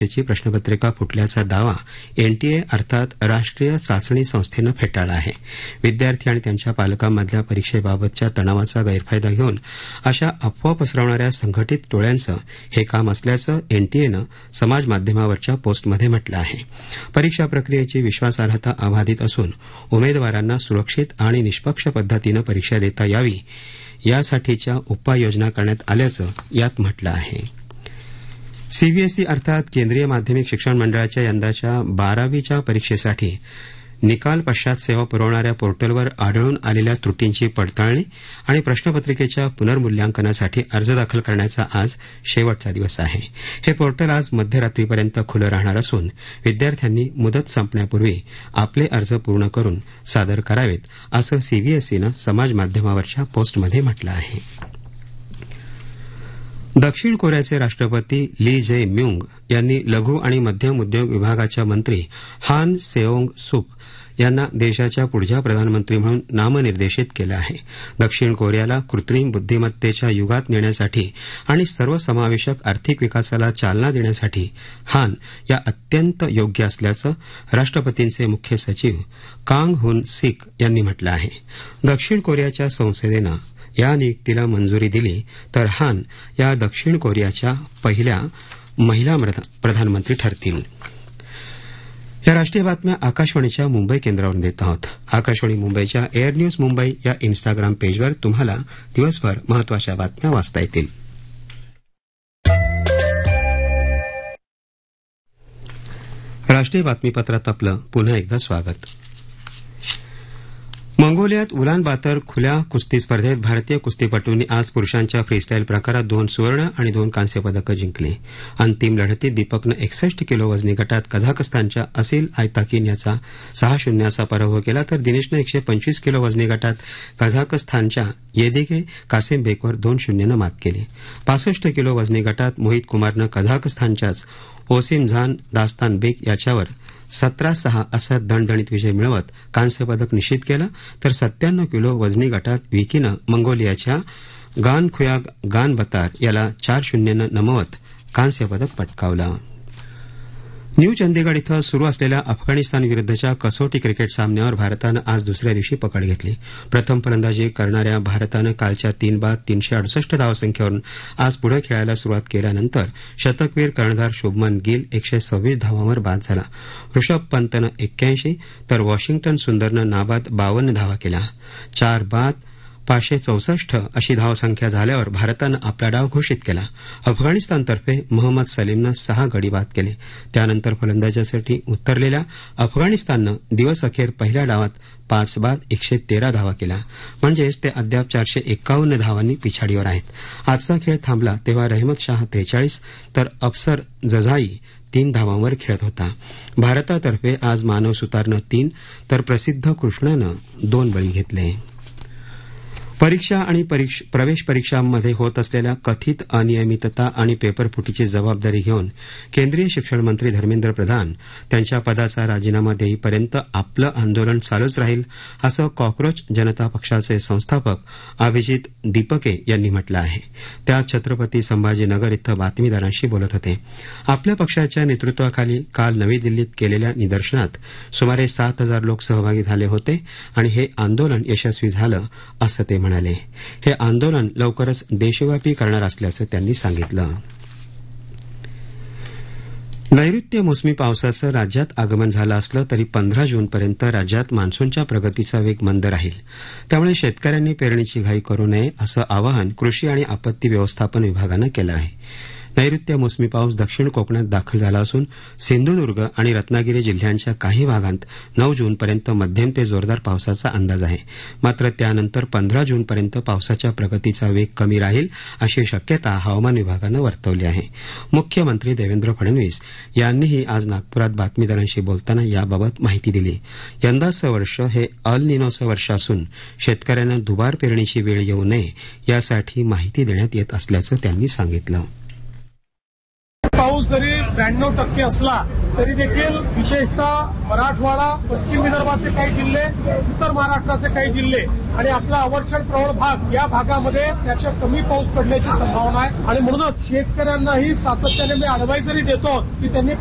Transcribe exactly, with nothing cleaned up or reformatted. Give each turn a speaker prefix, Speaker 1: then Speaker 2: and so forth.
Speaker 1: ची प्रश्नपत्रिका फुटल्याचा दावा एनटीए अर्थात राष्ट्रीय चाचणी संस्थेनं फेटाळला आहे. विद्यार्थी आणि त्यांच्या पालकांमधल्या परीक्षेबाबतच्या तणावाचा गैरफायदा घेऊन अशा अफवा पसरवणाऱ्या संघटित टोळ्यांचं हे काम असल्याचं एनटीएनं समाज माध्यमावरच्या पोस्टमध्ये म्हटलं आहे. परीक्षा प्रक्रियेची विश्वासार्हता अबाधित असून उमेदवारांना सुरक्षित आणि निष्पक्ष पद्धतीनं परीक्षा देता यावी यासाठीच्या उपाययोजना करण्यात आल्याचं यात म्हटलं आहे. सीबीएसई अर्थात केंद्रीय माध्यमिक शिक्षण मंडळाच्या यंदाच्या बारावीच्या परीक्षेसाठी निकाल पश्चात सेवा पुरवणाऱ्या पोर्टलवर आढळून आलेल्या त्रुटींची पडताळणी आणि प्रश्नपत्रिकेच्या पुनर्मूल्यांकनासाठी अर्ज दाखल करण्याचा आज शेवटचा दिवस आहे. हे पोर्टल आज मध्यरात्रीपर्यंत खुलं राहणार असून विद्यार्थ्यांनी मुदत संपण्यापूर्वी आपले अर्ज पूर्ण करून सादर करावेत असं सीबीएसईनं समाज माध्यमावरच्या पोस्टमध्ये म्हटलं आहे. दक्षिण कोरियाचे राष्ट्रपती ली जे म्यूंग यांनी लघु आणि मध्यम उद्योग विभागाच्या मंत्री हान सेओंग सुक यांना देशाच्या पुढच्या प्रधानमंत्री म्हणून नामनिर्देशित केलं आहे. दक्षिण कोरियाला कृत्रिम बुद्धिमत्तेच्या युगात नेण्यासाठी आणि सर्वसमावेशक आर्थिक विकासाला चालना देण्यासाठी हान या अत्यंत योग्य असल्याचं राष्ट्रपतींचे मुख्य सचिव कांग हुन सिक यांनी म्हटलं आहे. दक्षिण कोरियाच्या संसदेनं या नियुक्तीला मंजुरी दिली तर हान या दक्षिण कोरियाच्या पहिल्या महिला प्रधानमंत्री ठरतील. या राष्ट्रीय बातम्या आकाशवाणीच्या मुंबई केंद्रावरून देत आहोत. आकाशवाणी मुंबईच्या एअर न्यूज मुंबई या इन्स्टाग्राम पेजवर तुम्हाला दिवसभर महत्वाच्या बातम्या वाचता येतील. राष्ट्रीय बातमीपत्रात आपलं पुन्हा एकदा स्वागत. मंगोलियात उलान बातर खुल्या कुस्ती स्पर्धेत भारतीय कुस्तीपटूंनी आज पुरुषांच्या फ्रीस्टाईल प्रकारात दोन सुवर्ण आणि दोन कांस्य पदकं जिंकली. अंतिम लढतीत दीपकनं एकसष्ट किलो वजनी गटात कझाकस्तानच्या असिल आयताकिन याचा सहा शून्य असा पराभव केला तर दिनेशनं एकशे पंचवीस किलो वजनी गटात कझाकस्तानच्या येदिगे कासिमबेकवर दोन शून्यनं मात केली. पासष्ट किलो वजनी गटात मोहित कुमारनं कझाकस्तानच्याच ओसिमझान दास्तानबेक याच्यावर सतरा सहा असा दणदणीत विजय मिळवत कांस्य पदक निश्चित केलं तर सत्त्याण्णव किलो वजनी गटात विकीनं मंगोलियाच्या गानखुयाग गानबतार याला चार शून्यनं नमवत कांस्य पदक पटकावलं. न्यू चंदीगड इथं सुरू असलेल्या अफगाणिस्तान विरुद्धच्या कसोटी क्रिकेट सामन्यावर भारतानं आज दुसऱ्या दिवशी पकड घेतली. प्रथम फलंदाजी करणाऱ्या भारतानं कालच्या तीन बाद तीनशे अडुसष्ट धावसंख्येवरून आज पुढे खेळायला सुरुवात केल्यानंतर शतकवीर कर्णधार शुभमन गिल एकशे सव्वीस धावांवर बाद झाला. ऋषभ पंतनं एक्क्याऐंशी तर वॉशिंग्टन सुंदरनं नाबाद बावन्न धावा केल्या. चार बाद पाचशे चौसष्ट अशी धावसंख्या झाल्यावर भारतानं आपला डाव घोषित केला. अफगाणिस्तानतर्फे मोहम्मद सलीमनं सहा गडी बाद केले. त्यानंतर फलंदाजीसाठी उतरलेल्या अफगाणिस्ताननं दिवसअखेर पहिल्या डावात पाच बाद एकशे तेरा धावा केल्या. म्हणजेच ते अद्याप चारशे एक्कावन्न धावांनी पिछाडीवर आहेत. आजचा खेळ थांबला तेव्हा रहमत शाह त्रेचाळीस तर अफसर जझाई तीन धावांवर खेळत होता. भारतातर्फे आज मानव सुतारनं तीन तर प्रसिद्ध कृष्णानं दोन बळी घेतले. परीक्षा आणि प्रवेश परीक्षांमध्ये होत असलेल्या कथित अनियमितता आणि पेपरफुटीची जबाबदारी घेऊन केंद्रीय शिक्षण मंत्री धर्मेंद्र प्रधान त्यांच्या पदाचा राजीनामा देईपर्यंत आपलं आंदोलन चालूच राहील असं कॉक्रोच जनता पक्षाचे संस्थापक अभिजित दीपके यांनी म्हटलं आहे. त्या छत्रपती संभाजीनगर इथं बातमीदारांशी बोलत होते. आपल्या पक्षाच्या नेतृत्वाखाली काल नवी दिल्लीत केलेल्या निदर्शनात सुमारे सात हजार लोक सहभागी झाले होते आणि हे आंदोलन यशस्वी झालं असं ते म्हणाले. हे आंदोलन लवकरच देशव्यापी करणार असल्याचं त्यांनी सांगितलं. नैऋत्य मोसमी पावसाचं राज्यात आगमन झालं असलं तरी पंधरा जूनपर्यंत राज्यात मान्सूनच्या प्रगतीचा वेग मंद राहील. त्यामुळे शेतकऱ्यांनी पेरणीची घाई करू नये असं आवाहन कृषी आणि आपत्ती व्यवस्थापन विभागानं केलं आहे. नैऋत्य मोसमी पाऊस दक्षिण कोकणात दाखल झाला असून सिंधुदुर्ग आणि रत्नागिरी जिल्ह्यांच्या काही भागांत नऊ जूनपर्यंत मध्यम ते जोरदार पावसाचा अंदाज आहे. मात्र त्यानंतर पंधरा जूनपर्यंत पावसाच्या प्रगतीचा वेग कमी राहील अशी शक्यता हवामान विभागानं वर्तवली आहे. मुख्यमंत्री देवेंद्र फडणवीस यांनीही आज नागपुरात बातमीदारांशी बोलताना याबाबत माहिती दिली. यंदाचं वर्ष हे अल निनोचं वर्ष असून शेतकऱ्यांना दुबार पेरणीची वेळ येऊ नये यासाठी माहिती देण्यात येत असल्याचं त्यांनी सांगितलं.
Speaker 2: पाऊस जरी ब्याण्णव टक्के असला तरी देखील विशेषतः मराठवाडा, पश्चिम विदर्भाचे काही जिल्हे, उत्तर महाराष्ट्राचे काही जिल्हे आणि आपला अवर्षण प्रवण भाग या भागामध्ये त्याच्या कमी पाऊस पडण्याची संभावना आहे आणि म्हणूनच शेतकऱ्यांनाही सातत्याने मी अडवायझरी देतो की त्यांनी